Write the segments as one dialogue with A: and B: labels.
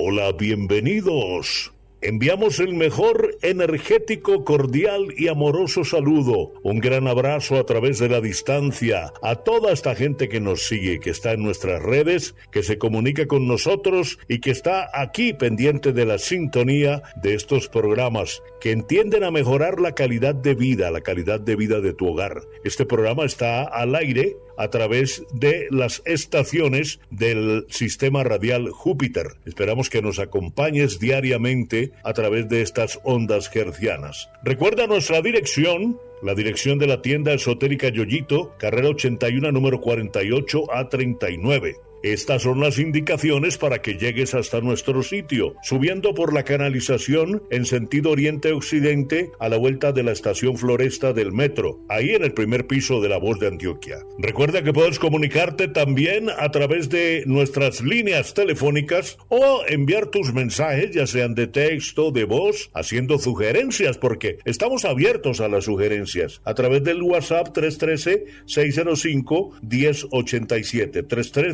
A: Hola, bienvenidos. Enviamos el mejor energético, cordial y amoroso saludo. Un gran abrazo a través de la distancia a toda esta gente que nos sigue, que está en nuestras redes, que se comunica con nosotros y que está aquí pendiente de la sintonía de estos programas que entienden a mejorar la calidad de vida de tu hogar. Este programa está al aire a través de las estaciones del sistema radial Júpiter. Esperamos que nos acompañes diariamente a través de estas ondas hertzianas. Recuerda nuestra dirección, la dirección de la tienda esotérica Yoyito, carrera 81, número 48A39. Estas son las indicaciones para que llegues hasta nuestro sitio, subiendo por la canalización en sentido oriente-occidente a la vuelta de la estación Floresta del metro, ahí en el primer piso de La Voz de Antioquia. Recuerda que puedes comunicarte también a través de nuestras líneas telefónicas o enviar tus mensajes, ya sean de texto, de voz, haciendo sugerencias, porque estamos abiertos a las sugerencias, a través del WhatsApp 313-605-1087,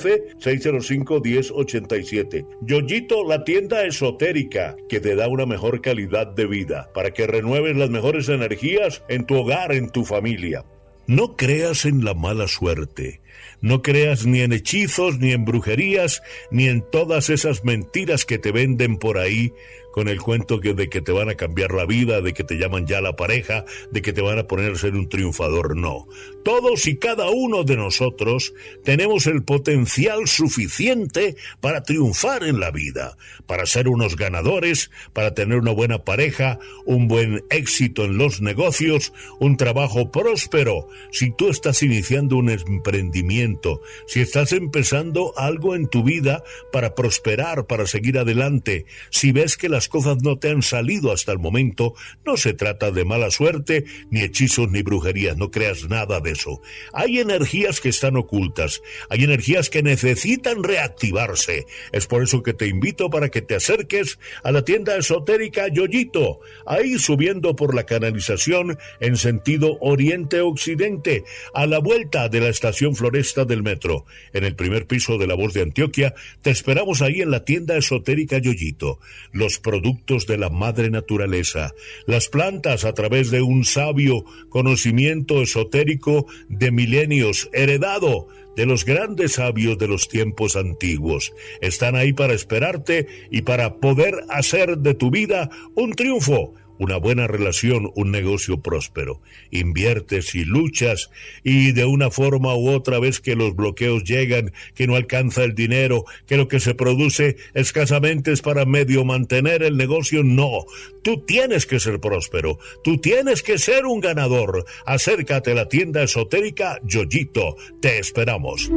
A: 313-605-1087. Yoyito, la tienda esotérica que te da una mejor calidad de vida para que renueves las mejores energías en tu hogar, en tu familia. No creas en la mala suerte. No creas ni en hechizos, ni en brujerías, ni en todas esas mentiras que te venden por ahí con el cuento de que te van a cambiar la vida, de que te llaman ya la pareja, de que te van a poner a ser un triunfador. No. Todos y cada uno de nosotros tenemos el potencial suficiente para triunfar en la vida, para ser unos ganadores, para tener una buena pareja, un buen éxito en los negocios, un trabajo próspero. Si tú estás iniciando un emprendimiento, si estás empezando algo en tu vida para prosperar, para seguir adelante, si ves que las cosas no te han salido hasta el momento, no se trata de mala suerte, ni hechizos, ni brujerías, no creas nada de eso. Hay energías que están ocultas, hay energías que necesitan reactivarse. Es por eso que te invito para que te acerques a la tienda esotérica Yoyito, ahí subiendo por la canalización en sentido oriente-occidente, a la vuelta de la estación Floresta del metro, en el primer piso de La Voz de Antioquia. Te esperamos ahí en la tienda esotérica Yoyito. Los productos de la madre naturaleza, las plantas a través de un sabio conocimiento esotérico de milenios, heredado de los grandes sabios de los tiempos antiguos. Están ahí para esperarte y para poder hacer de tu vida un triunfo, una buena relación, un negocio próspero. Inviertes y luchas y de una forma u otra ves que los bloqueos llegan, que no alcanza el dinero, que lo que se produce escasamente es para medio mantener el negocio. No, tú tienes que ser próspero, tú tienes que ser un ganador. Acércate a la tienda esotérica Yoyito, te esperamos.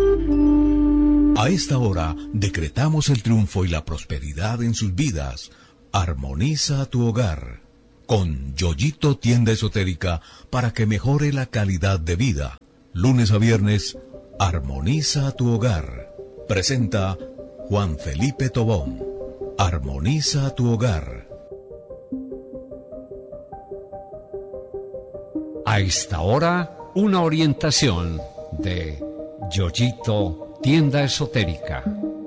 B: A esta hora decretamos el triunfo y la prosperidad en sus vidas. Armoniza tu hogar con Yoyito Tienda Esotérica para que mejore la calidad de vida. Lunes a viernes, Armoniza tu hogar. Presenta Juan Felipe Tobón. Armoniza tu hogar.
C: A esta hora, una orientación de Yoyito Tienda Esotérica.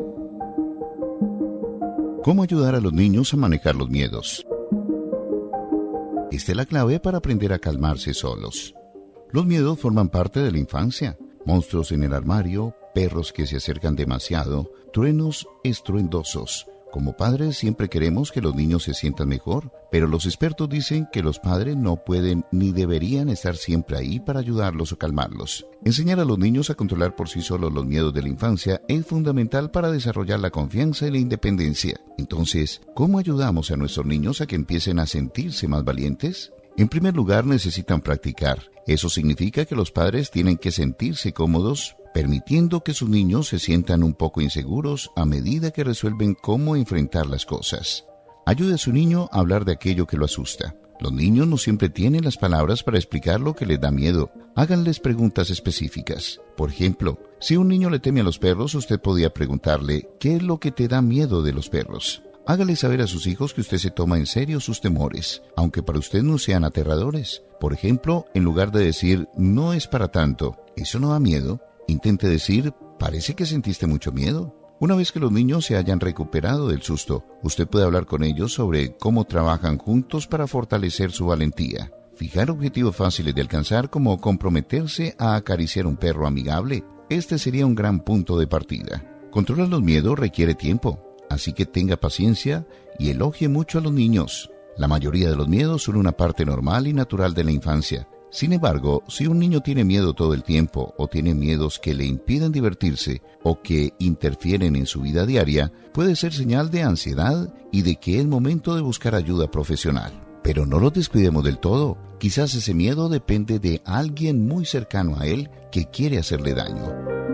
D: ¿Cómo ayudar a los niños a manejar los miedos? Esta es la clave para aprender a calmarse solos. Los miedos forman parte de la infancia. Monstruos en el armario, perros que se acercan demasiado, truenos estruendosos. Como padres siempre queremos que los niños se sientan mejor, pero los expertos dicen que los padres no pueden ni deberían estar siempre ahí para ayudarlos o calmarlos. Enseñar a los niños a controlar por sí solos los miedos de la infancia es fundamental para desarrollar la confianza y la independencia. Entonces, ¿cómo ayudamos a nuestros niños a que empiecen a sentirse más valientes? En primer lugar, necesitan practicar. Eso significa que los padres tienen que sentirse cómodos, permitiendo que sus niños se sientan un poco inseguros a medida que resuelven cómo enfrentar las cosas. Ayude a su niño a hablar de aquello que lo asusta. Los niños no siempre tienen las palabras para explicar lo que les da miedo. Háganles preguntas específicas. Por ejemplo, si un niño le teme a los perros, usted podría preguntarle, ¿qué es lo que te da miedo de los perros? Hágale saber a sus hijos que usted se toma en serio sus temores, aunque para usted no sean aterradores. Por ejemplo, en lugar de decir, no es para tanto, ¿eso no da miedo?, intente decir, parece que sentiste mucho miedo. Una vez que los niños se hayan recuperado del susto, usted puede hablar con ellos sobre cómo trabajan juntos para fortalecer su valentía. Fijar objetivos fáciles de alcanzar, como comprometerse a acariciar un perro amigable. Este sería un gran punto de partida. Controlar los miedos requiere tiempo, así que tenga paciencia y elogie mucho a los niños. La mayoría de los miedos son una parte normal y natural de la infancia. Sin embargo, si un niño tiene miedo todo el tiempo o tiene miedos que le impiden divertirse o que interfieren en su vida diaria, puede ser señal de ansiedad y de que es momento de buscar ayuda profesional. Pero no los descuidemos del todo. Quizás ese miedo depende de alguien muy cercano a él que quiere hacerle daño.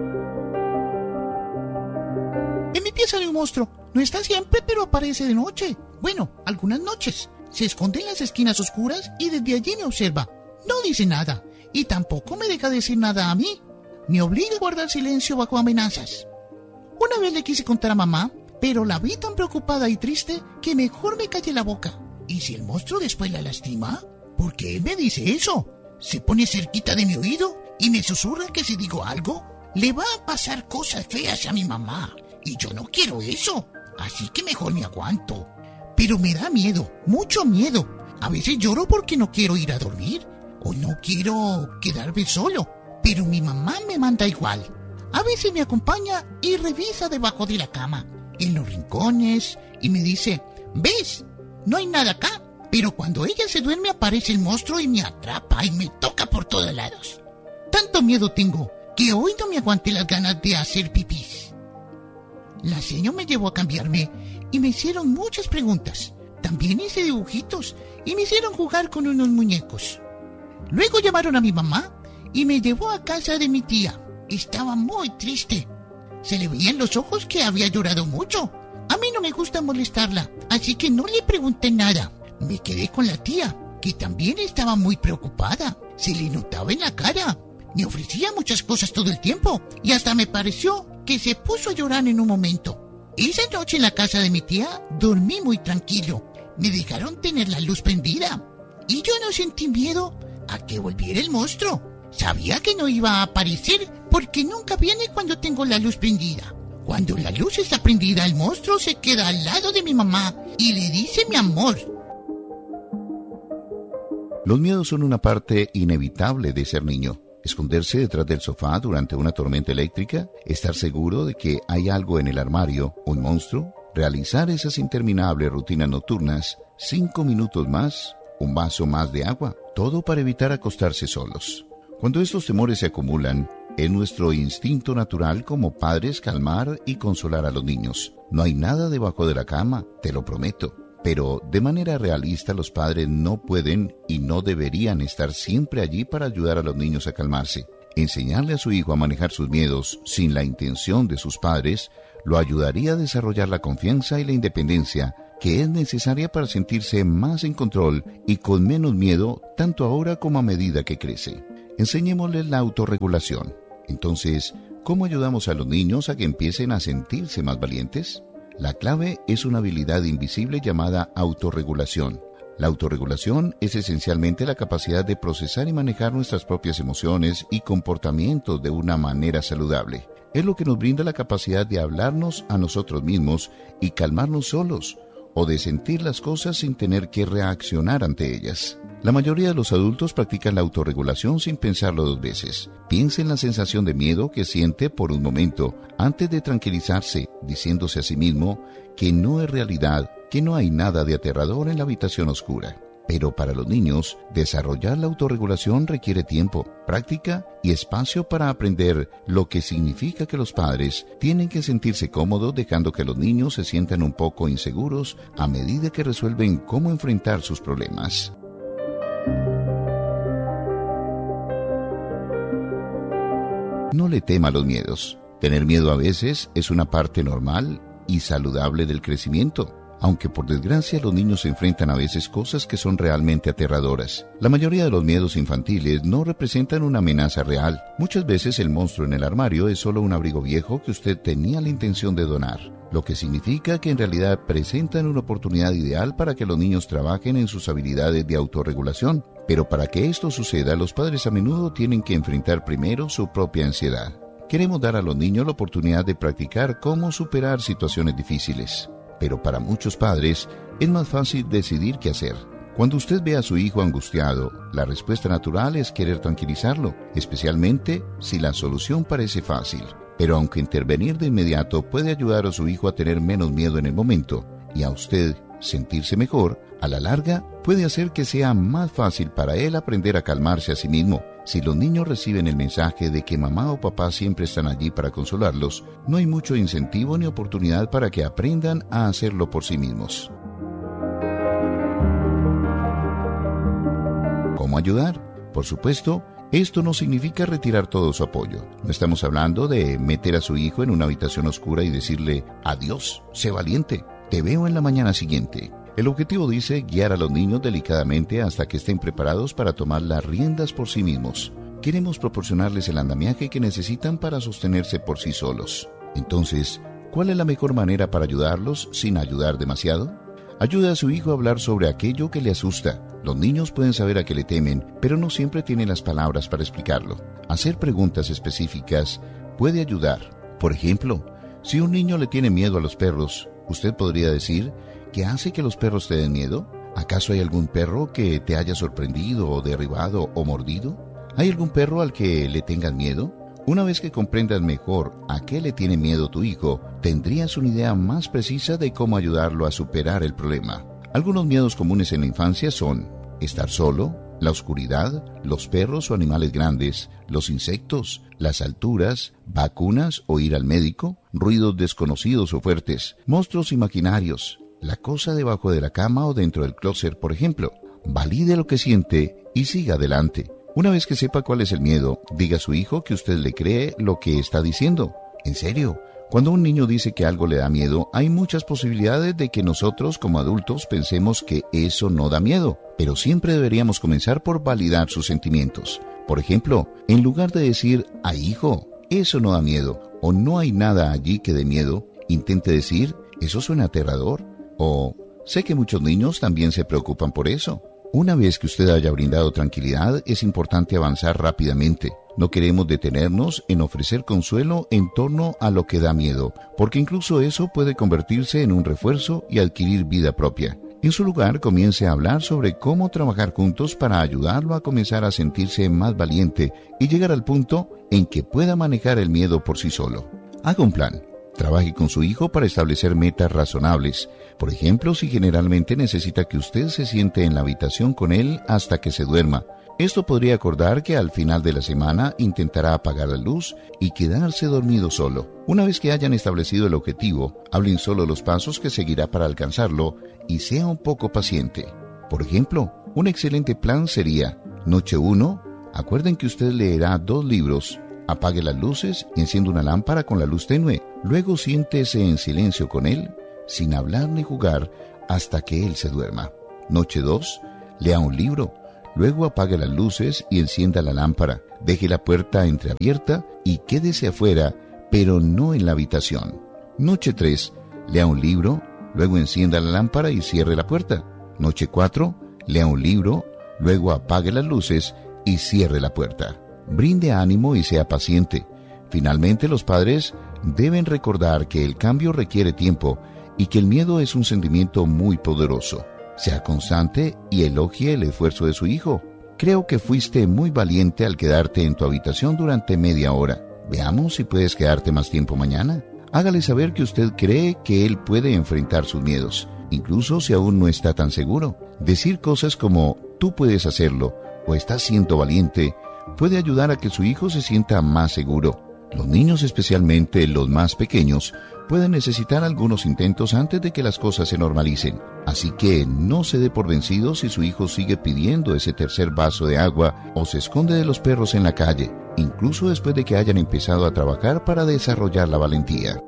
E: En mi pieza hay un monstruo. No está siempre, pero aparece de noche. Bueno, algunas noches. Se esconde en las esquinas oscuras y desde allí me observa. No dice nada y tampoco me deja decir nada a mí. Me obliga a guardar silencio bajo amenazas. Una vez le quise contar a mamá, pero la vi tan preocupada y triste que mejor me callé la boca. ¿Y si el monstruo después la lastima? ¿Por qué él me dice eso? Se pone cerquita de mi oído y me susurra que si digo algo, le va a pasar cosas feas a mi mamá. Y yo no quiero eso, así que mejor me aguanto. Pero me da miedo, mucho miedo. A veces lloro porque no quiero ir a dormir o no quiero quedarme solo. Pero mi mamá me manda igual. A veces me acompaña y revisa debajo de la cama, en los rincones, y me dice, ¿ves? No hay nada acá. Pero cuando ella se duerme aparece el monstruo y me atrapa y me toca por todos lados. Tanto miedo tengo que hoy no me aguanté las ganas de hacer pipís. La señora me llevó a cambiarme y me hicieron muchas preguntas. También hice dibujitos y me hicieron jugar con unos muñecos. Luego llamaron a mi mamá y me llevó a casa de mi tía. Estaba muy triste. Se le veían los ojos que había llorado mucho. A mí no me gusta molestarla, así que no le pregunté nada. Me quedé con la tía, que también estaba muy preocupada. Se le notaba en la cara. Me ofrecía muchas cosas todo el tiempo y hasta me pareció que se puso a llorar en un momento. Esa noche en la casa de mi tía dormí muy tranquilo. Me dejaron tener la luz prendida y yo no sentí miedo a que volviera el monstruo. Sabía que no iba a aparecer porque nunca viene cuando tengo la luz prendida. Cuando la luz está prendida, el monstruo se queda al lado de mi mamá y le dice mi amor.
D: Los miedos son una parte inevitable de ser niño. Esconderse detrás del sofá durante una tormenta eléctrica, estar seguro de que hay algo en el armario, un monstruo, realizar esas interminables rutinas nocturnas, 5 minutos más, un vaso más de agua, todo para evitar acostarse solos. Cuando estos temores se acumulan, es nuestro instinto natural como padres calmar y consolar a los niños. No hay nada debajo de la cama, te lo prometo. Pero de manera realista los padres no pueden y no deberían estar siempre allí para ayudar a los niños a calmarse. Enseñarle a su hijo a manejar sus miedos sin la intención de sus padres lo ayudaría a desarrollar la confianza y la independencia que es necesaria para sentirse más en control y con menos miedo tanto ahora como a medida que crece. Enseñémosles la autorregulación. Entonces, ¿cómo ayudamos a los niños a que empiecen a sentirse más valientes? La clave es una habilidad invisible llamada autorregulación. La autorregulación es esencialmente la capacidad de procesar y manejar nuestras propias emociones y comportamientos de una manera saludable. Es lo que nos brinda la capacidad de hablarnos a nosotros mismos y calmarnos solos, o de sentir las cosas sin tener que reaccionar ante ellas. La mayoría de los adultos practican la autorregulación sin pensarlo 2 veces. Piensa en la sensación de miedo que siente por un momento antes de tranquilizarse, diciéndose a sí mismo que no es realidad, que no hay nada de aterrador en la habitación oscura. Pero para los niños, desarrollar la autorregulación requiere tiempo, práctica y espacio para aprender, lo que significa que los padres tienen que sentirse cómodos dejando que los niños se sientan un poco inseguros a medida que resuelven cómo enfrentar sus problemas. No le tema a los miedos. Tener miedo a veces es una parte normal y saludable del crecimiento, aunque por desgracia los niños se enfrentan a veces cosas que son realmente aterradoras. La mayoría de los miedos infantiles no representan una amenaza real. Muchas veces el monstruo en el armario es solo un abrigo viejo que usted tenía la intención de donar, lo que significa que en realidad presentan una oportunidad ideal para que los niños trabajen en sus habilidades de autorregulación. Pero para que esto suceda, los padres a menudo tienen que enfrentar primero su propia ansiedad. Queremos dar a los niños la oportunidad de practicar cómo superar situaciones difíciles. Pero para muchos padres es más fácil decidir qué hacer. Cuando usted ve a su hijo angustiado, la respuesta natural es querer tranquilizarlo, especialmente si la solución parece fácil. Pero aunque intervenir de inmediato puede ayudar a su hijo a tener menos miedo en el momento y a usted sentirse mejor, a la larga puede hacer que sea más fácil para él aprender a calmarse a sí mismo. Si los niños reciben el mensaje de que mamá o papá siempre están allí para consolarlos, no hay mucho incentivo ni oportunidad para que aprendan a hacerlo por sí mismos. ¿Cómo ayudar? Por supuesto, esto no significa retirar todo su apoyo. No estamos hablando de meter a su hijo en una habitación oscura y decirle, adiós, sé valiente, te veo en la mañana siguiente. El objetivo dice guiar a los niños delicadamente hasta que estén preparados para tomar las riendas por sí mismos. Queremos proporcionarles el andamiaje que necesitan para sostenerse por sí solos. Entonces, ¿cuál es la mejor manera para ayudarlos sin ayudar demasiado? Ayude a su hijo a hablar sobre aquello que le asusta. Los niños pueden saber a qué le temen, pero no siempre tienen las palabras para explicarlo. Hacer preguntas específicas puede ayudar. Por ejemplo, si un niño le tiene miedo a los perros, usted podría decir, ¿qué hace que los perros te den miedo? ¿Acaso hay algún perro que te haya sorprendido o derribado o mordido? ¿Hay algún perro al que le tengas miedo? Una vez que comprendas mejor a qué le tiene miedo tu hijo, tendrías una idea más precisa de cómo ayudarlo a superar el problema. Algunos miedos comunes en la infancia son estar solo, la oscuridad, los perros o animales grandes, los insectos, las alturas, vacunas o ir al médico, ruidos desconocidos o fuertes, monstruos imaginarios, la cosa debajo de la cama o dentro del closet, por ejemplo. Valide lo que siente y siga adelante. Una vez que sepa cuál es el miedo, diga a su hijo que usted le cree lo que está diciendo. En serio, cuando un niño dice que algo le da miedo, hay muchas posibilidades de que nosotros como adultos pensemos que eso no da miedo, pero siempre deberíamos comenzar por validar sus sentimientos. Por ejemplo, en lugar de decir, ¡ay hijo, eso no da miedo! O no hay nada allí que dé miedo, intente decir, eso suena aterrador. O, sé que muchos niños también se preocupan por eso. Una vez que usted haya brindado tranquilidad, es importante avanzar rápidamente. No queremos detenernos en ofrecer consuelo en torno a lo que da miedo, porque incluso eso puede convertirse en un refuerzo y adquirir vida propia. En su lugar, comience a hablar sobre cómo trabajar juntos para ayudarlo a comenzar a sentirse más valiente y llegar al punto en que pueda manejar el miedo por sí solo. Haga un plan. Trabaje con su hijo para establecer metas razonables. Por ejemplo, si generalmente necesita que usted se siente en la habitación con él hasta que se duerma. Esto podría acordar que al final de la semana intentará apagar la luz y quedarse dormido solo. Una vez que hayan establecido el objetivo, hablen solo los pasos que seguirá para alcanzarlo y sea un poco paciente. Por ejemplo, un excelente plan sería, noche 1, acuerden que usted leerá 2 libros, apague las luces y encienda una lámpara con la luz tenue. Luego siéntese en silencio con él, sin hablar ni jugar, hasta que él se duerma. Noche 2, lea un libro. Luego apague las luces y encienda la lámpara. Deje la puerta entreabierta y quédese afuera, pero no en la habitación. Noche 3, lea un libro. Luego encienda la lámpara y cierre la puerta. Noche 4, lea un libro. Luego apague las luces y cierre la puerta. Brinde ánimo y sea paciente. Finalmente, los padres deben recordar que el cambio requiere tiempo y que el miedo es un sentimiento muy poderoso. Sea constante y elogie el esfuerzo de su hijo. Creo que fuiste muy valiente al quedarte en tu habitación durante media hora. Veamos si puedes quedarte más tiempo mañana. Hágale saber que usted cree que él puede enfrentar sus miedos, incluso si aún no está tan seguro. Decir cosas como, tú puedes hacerlo, o estás siendo valiente, puede ayudar a que su hijo se sienta más seguro. Los niños, especialmente los más pequeños, pueden necesitar algunos intentos antes de que las cosas se normalicen. Así que no se dé por vencido si su hijo sigue pidiendo ese tercer vaso de agua o se esconde de los perros en la calle, incluso después de que hayan empezado a trabajar para desarrollar la valentía.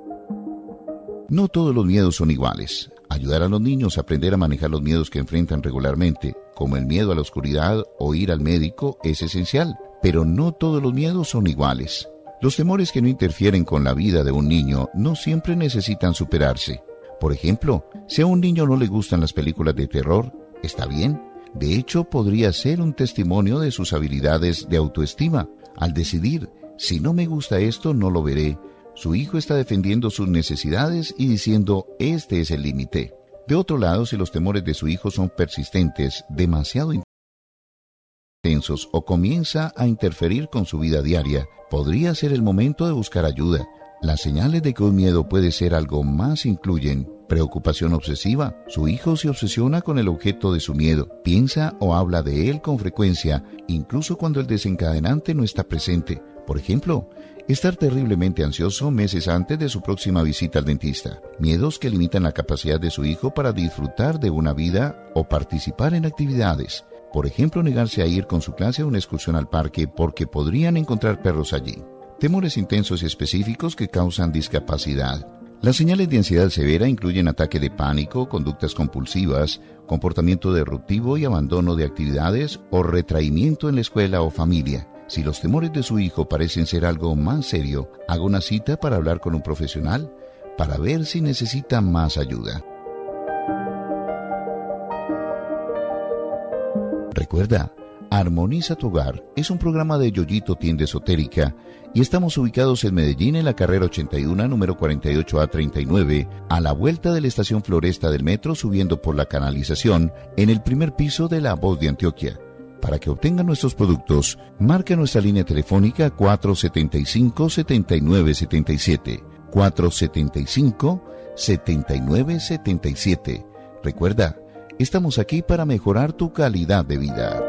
D: No todos los miedos son iguales. Ayudar a los niños a aprender a manejar los miedos que enfrentan regularmente, como el miedo a la oscuridad o ir al médico, es esencial, pero no todos los miedos son iguales. Los temores que no interfieren con la vida de un niño no siempre necesitan superarse. Por ejemplo, si a un niño no le gustan las películas de terror, está bien. De hecho, podría ser un testimonio de sus habilidades de autoestima. Al decidir Si no me gusta esto, no lo veré. Su hijo está defendiendo sus necesidades y diciendo, este es el límite. De otro lado, si los temores de su hijo son persistentes, demasiado intensos o comienza a interferir con su vida diaria, podría ser el momento de buscar ayuda. Las señales de que un miedo puede ser algo más incluyen preocupación obsesiva. Su hijo se obsesiona con el objeto de su miedo, piensa o habla de él con frecuencia, incluso cuando el desencadenante no está presente. Por ejemplo, estar terriblemente ansioso meses antes de su próxima visita al dentista. Miedos que limitan la capacidad de su hijo para disfrutar de una vida o participar en actividades. Por ejemplo, negarse a ir con su clase a una excursión al parque porque podrían encontrar perros allí. Temores intensos y específicos que causan discapacidad. Las señales de ansiedad severa incluyen ataque de pánico, conductas compulsivas, comportamiento disruptivo y abandono de actividades o retraimiento en la escuela o familia. Si los temores de su hijo parecen ser algo más serio, haga una cita para hablar con un profesional para ver si necesita más ayuda. Recuerda, Armoniza tu Hogar es un programa de Yoyito Tienda Esotérica y estamos ubicados en Medellín en la carrera 81, número 48A39, a la vuelta de la estación Floresta del metro subiendo por la canalización en el primer piso de La Voz de Antioquia. Para que obtengan nuestros productos, marque nuestra línea telefónica 475-7977, 475-7977. Recuerda, estamos aquí para mejorar tu calidad de vida.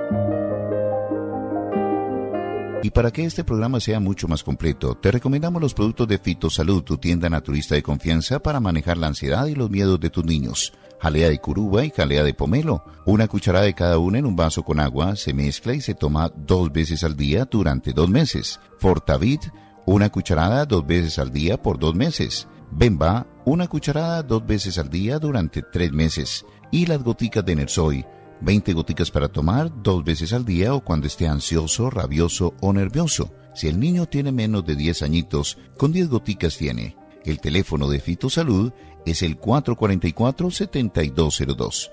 D: Y para que este programa sea mucho más completo, te recomendamos los productos de Fitosalud, tu tienda naturista de confianza para manejar la ansiedad y los miedos de tus niños. Jalea de curuba y jalea de pomelo. Una cucharada de cada una en un vaso con agua, se mezcla y se toma 2 veces al día durante 2 meses. Fortavit, una cucharada 2 veces al día por 2 meses. Bemba, una cucharada 2 veces al día durante 3 meses. Y las goticas de Nersoy, 20 goticas para tomar 2 veces al día o cuando esté ansioso, rabioso o nervioso. Si el niño tiene menos de 10 añitos, con 10 goticas tiene. El teléfono de Fitosalud es el 444-7202,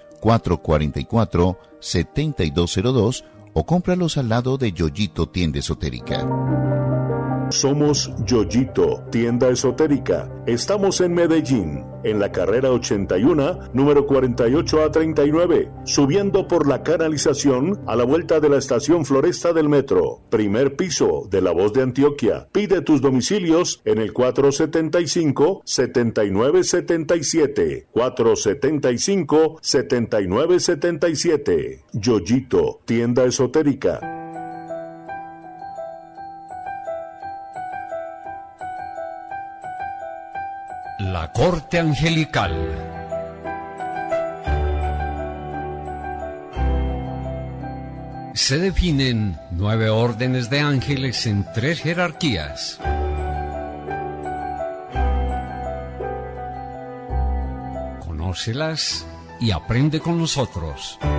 D: 444-7202 o cómpralos al lado de Yoyito Tienda Esotérica.
A: Somos Yoyito, tienda esotérica. Estamos en Medellín, en la carrera 81, número 48A39, subiendo por la canalización a la vuelta de la estación Floresta del metro, primer piso de La Voz de Antioquia. Pide tus domicilios en el 475-7977, 475-7977. Yoyito, tienda esotérica.
C: La corte angelical. Se definen 9 órdenes de ángeles en 3 jerarquías. Conócelas y aprende con nosotros.